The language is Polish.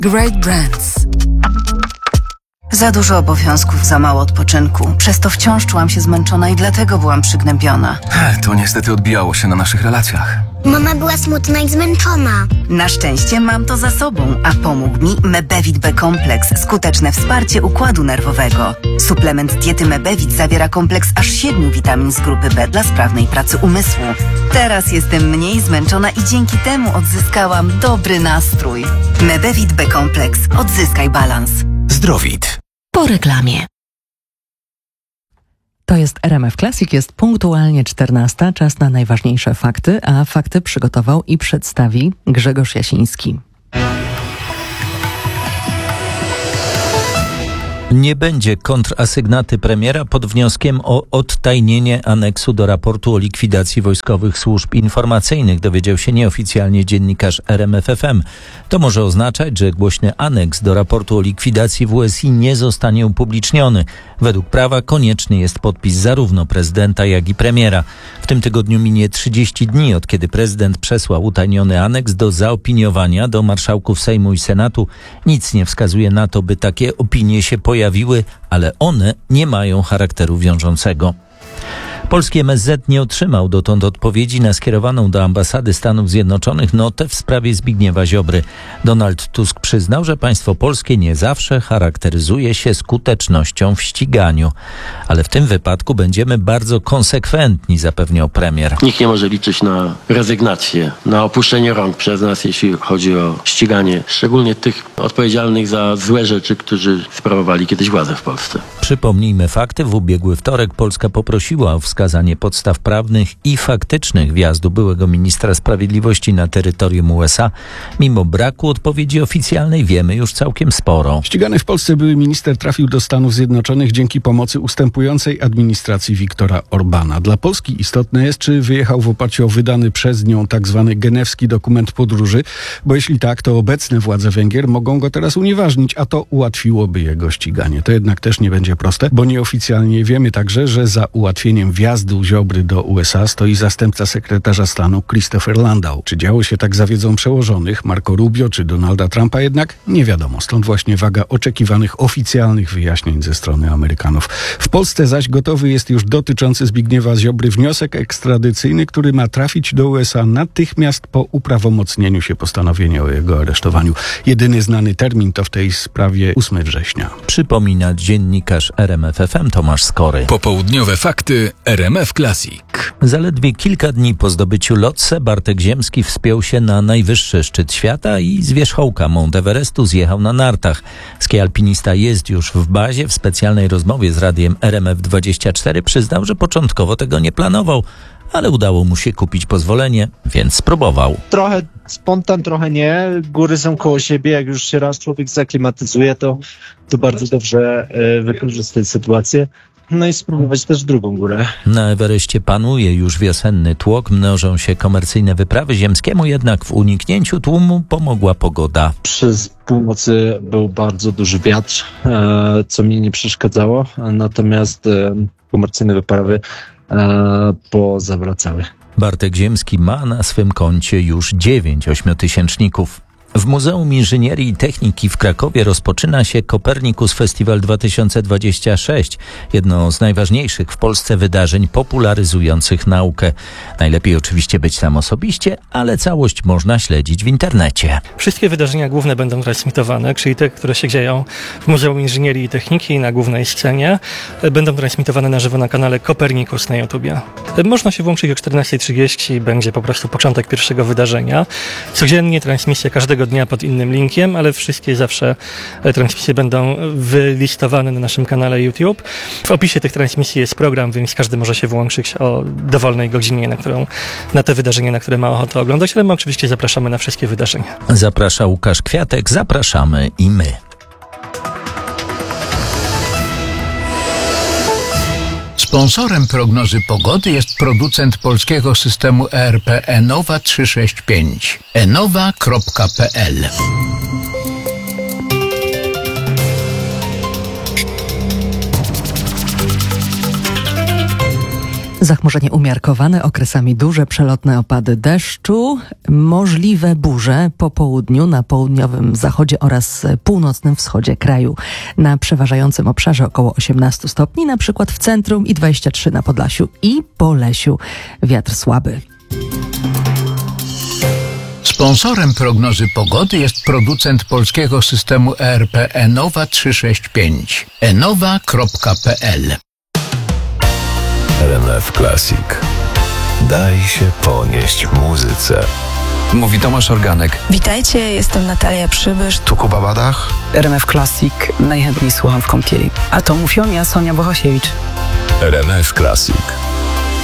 Great Brands. Za dużo obowiązków, za mało odpoczynku. Przez to wciąż czułam się zmęczona i dlatego byłam przygnębiona. To niestety odbijało się na naszych relacjach. Mama była smutna i zmęczona. Na szczęście mam to za sobą, a pomógł mi Mebevit B-kompleks. Skuteczne wsparcie układu nerwowego. Suplement diety Mebevit zawiera kompleks aż 7 witamin z grupy B dla sprawnej pracy umysłu. Teraz jestem mniej zmęczona i dzięki temu odzyskałam dobry nastrój. Mebevit B-kompleks. Odzyskaj balans. Zdrowit. Po reklamie. To jest RMF Classic, jest punktualnie 14, czas na najważniejsze fakty, a fakty przygotował i przedstawi Grzegorz Jasiński. Nie będzie kontrasygnaty premiera pod wnioskiem o odtajnienie aneksu do raportu o likwidacji wojskowych służb informacyjnych, dowiedział się nieoficjalnie dziennikarz RMFFM. To może oznaczać, że głośny aneks do raportu o likwidacji WSI nie zostanie upubliczniony. Według prawa konieczny jest podpis zarówno prezydenta, jak i premiera. W tym tygodniu minie 30 dni, od kiedy prezydent przesłał utajniony aneks do zaopiniowania do marszałków Sejmu i Senatu. Nic nie wskazuje na to, by takie opinie się pojawiły, ale one nie mają charakteru wiążącego. Polski MSZ nie otrzymał dotąd odpowiedzi na skierowaną do ambasady Stanów Zjednoczonych notę w sprawie Zbigniewa Ziobry. Donald Tusk przyznał, że państwo polskie nie zawsze charakteryzuje się skutecznością w ściganiu. Ale w tym wypadku będziemy bardzo konsekwentni, zapewniał premier. Nikt nie może liczyć na rezygnację, na opuszczenie rąk przez nas, jeśli chodzi o ściganie, szczególnie tych odpowiedzialnych za złe rzeczy, którzy sprawowali kiedyś władzę w Polsce. Przypomnijmy fakty. W ubiegły wtorek Polska poprosiła o wskazanie podstaw prawnych i faktycznych wjazdu byłego ministra sprawiedliwości na terytorium USA. Mimo braku odpowiedzi oficjalnej wiemy już całkiem sporo. Ścigany w Polsce były minister trafił do Stanów Zjednoczonych dzięki pomocy ustępującej administracji Viktora Orbana. Dla Polski istotne jest, czy wyjechał w oparciu o wydany przez nią tzw. genewski dokument podróży, bo jeśli tak, to obecne władze Węgier mogą go teraz unieważnić, a to ułatwiłoby jego ściganie. To jednak też nie będzie proste, bo nieoficjalnie wiemy także, że za ułatwieniem wjazdu Ziobry do USA stoi zastępca sekretarza stanu Christopher Landau. Czy działo się tak za wiedzą przełożonych Marco Rubio czy Donalda Trumpa jednak? Nie wiadomo. Stąd właśnie waga oczekiwanych oficjalnych wyjaśnień ze strony Amerykanów. W Polsce zaś gotowy jest już dotyczący Zbigniewa Ziobry wniosek ekstradycyjny, który ma trafić do USA natychmiast po uprawomocnieniu się postanowienia o jego aresztowaniu. Jedyny znany termin to w tej sprawie 8 września. Przypomina dziennikarz RMFFM Tomasz Skory. Popołudniowe fakty RMF Classic. Zaledwie kilka dni po zdobyciu Lotse Bartek Ziemski wspiął się na najwyższy szczyt świata i z wierzchołka Mount Everestu zjechał na nartach. Ski alpinista jest już w bazie. W specjalnej rozmowie z radiem RMF24 przyznał, że początkowo tego nie planował, ale udało mu się kupić pozwolenie, więc spróbował. Trochę spontan, trochę nie. Góry są koło siebie. Jak już się raz człowiek zaklimatyzuje, to bardzo dobrze wykorzystać sytuację. No i spróbować też drugą górę. Na Ewereście panuje już wiosenny tłok, mnożą się komercyjne wyprawy. Ziemskiemu jednak w uniknięciu tłumu pomogła pogoda. Przez północy był bardzo duży wiatr, co mi nie przeszkadzało, natomiast komercyjne wyprawy pozawracały. Bartek Ziemski ma na swym koncie już 9 ośmiotysięczników. W Muzeum Inżynierii i Techniki w Krakowie rozpoczyna się Copernicus Festival 2026. Jedno z najważniejszych w Polsce wydarzeń popularyzujących naukę. Najlepiej oczywiście być tam osobiście, ale całość można śledzić w internecie. Wszystkie wydarzenia główne będą transmitowane, czyli te, które się dzieją w Muzeum Inżynierii i Techniki na głównej scenie, będą transmitowane na żywo na kanale Copernicus na YouTubie. Można się włączyć o 14:30 i będzie po prostu początek pierwszego wydarzenia. Codziennie transmisja każdego dnia pod innym linkiem, ale wszystkie zawsze transmisje będą wylistowane na naszym kanale YouTube. W opisie tych transmisji jest program, więc każdy może się włączyć o dowolnej godzinie, na te wydarzenia, na które ma ochotę oglądać, ale my oczywiście zapraszamy na wszystkie wydarzenia. Zaprasza Łukasz Kwiatek, zapraszamy i my. Sponsorem prognozy pogody jest producent polskiego systemu ERP Enowa 365. enowa.pl. Zachmurzenie umiarkowane, okresami duże przelotne opady deszczu, możliwe burze po południu na południowym zachodzie oraz północnym wschodzie kraju. Na przeważającym obszarze około 18 stopni, na przykład w centrum i 23 na Podlasiu i Polesiu. Wiatr słaby. Sponsorem prognozy pogody jest producent polskiego systemu ERP Enowa 365. enowa.pl. RMF Classic. Daj się ponieść muzyce. Mówi Tomasz Organek. Witajcie, jestem Natalia Przybysz. Tu Kuba Badach. RMF Classic najchętniej słucham w kąpieli. A to mówią ja, Sonia Bohosiewicz. RMF Classic.